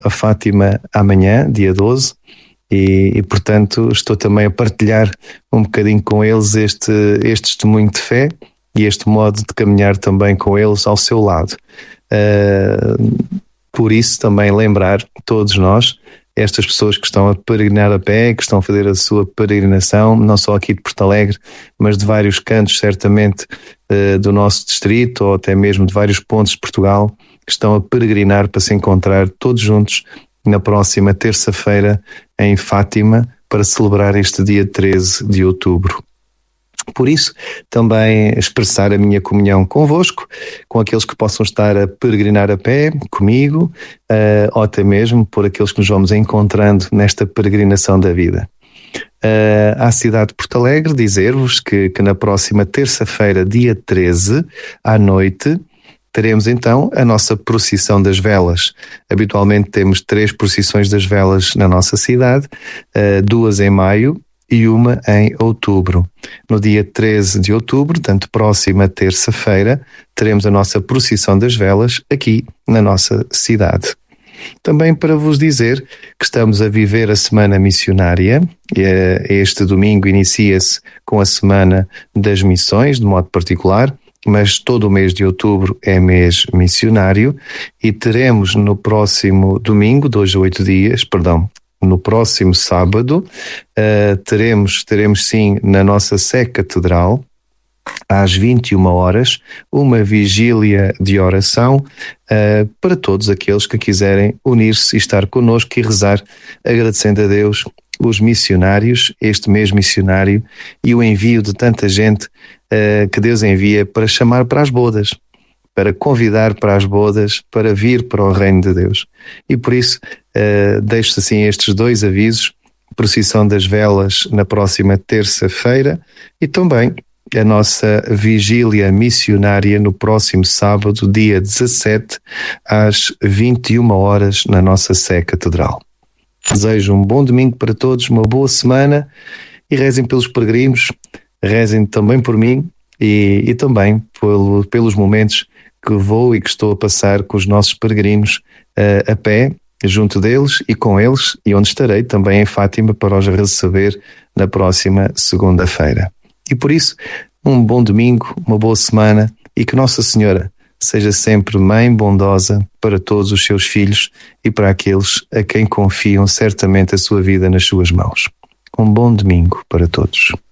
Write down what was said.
a Fátima amanhã, dia 12, e portanto estou também a partilhar um bocadinho com eles este testemunho de fé e este modo de caminhar também com eles ao seu lado. Por isso também lembrar todos nós, estas pessoas que estão a peregrinar a pé, que estão a fazer a sua peregrinação, não só aqui de Porto Alegre, mas de vários cantos certamente do nosso distrito, ou até mesmo de vários pontos de Portugal, que estão a peregrinar para se encontrar todos juntos na próxima terça-feira em Fátima, para celebrar este dia 13 de outubro. Por isso, também expressar a minha comunhão convosco, com aqueles que possam estar a peregrinar a pé, comigo, ou até mesmo por aqueles que nos vamos encontrando nesta peregrinação da vida. À cidade de Porto Alegre, dizer-vos que na próxima terça-feira, dia 13, à noite, teremos então a nossa procissão das velas. Habitualmente temos 3 procissões das velas na nossa cidade, 2 em maio e uma em outubro. No dia 13 de outubro, portanto próxima terça-feira, teremos a nossa procissão das velas aqui na nossa cidade. Também para vos dizer que estamos a viver a Semana Missionária. Este domingo inicia-se com a Semana das Missões, de modo particular, mas todo o mês de outubro é mês missionário e teremos no próximo domingo, 2 a 8 dias, no próximo sábado, teremos sim na nossa Sé Catedral, às 21 horas, uma vigília de oração para todos aqueles que quiserem unir-se e estar connosco e rezar, agradecendo a Deus os missionários, este mês missionário e o envio de tanta gente que Deus envia para chamar para as bodas, para convidar para as bodas, para vir para o reino de Deus. E por isso deixo assim estes 2 avisos: procissão das velas na próxima terça-feira e também a nossa vigília missionária no próximo sábado, dia 17, às 21 horas, na nossa Sé Catedral. Desejo um bom domingo para todos, uma boa semana, e rezem pelos peregrinos, rezem também por mim e também pelos momentos que vou e que estou a passar com os nossos peregrinos a pé, junto deles e com eles, e onde estarei também em Fátima para os receber na próxima segunda-feira. E por isso, um bom domingo, uma boa semana, e que Nossa Senhora seja sempre mãe bondosa para todos os seus filhos e para aqueles a quem confiam certamente a sua vida nas suas mãos. Um bom domingo para todos.